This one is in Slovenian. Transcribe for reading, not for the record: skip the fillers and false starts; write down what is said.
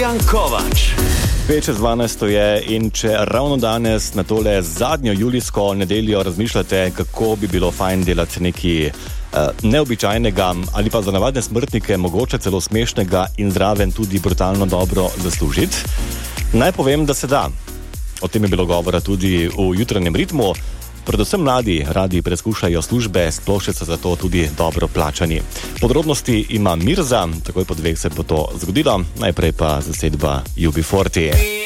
Bojan Kovač. 5:12 je in če ravno danes na tole zadnjo julijsko nedeljo razmišljate, kako bi bilo fajn delati nekaj neobičajnega ali pa za navadne smrtnike mogoče celo smešnega in zraven tudi brutalno dobro zaslužiti, naj povem, da se da. O tem je bilo govora tudi v jutranjem ritmu. Predvsem mladi radi preskušajo službe, sploh še so za to tudi dobro plačani. Podrobnosti ima Mirza, takoj po 2 se bo to zgodilo, najprej pa zasedba UB40.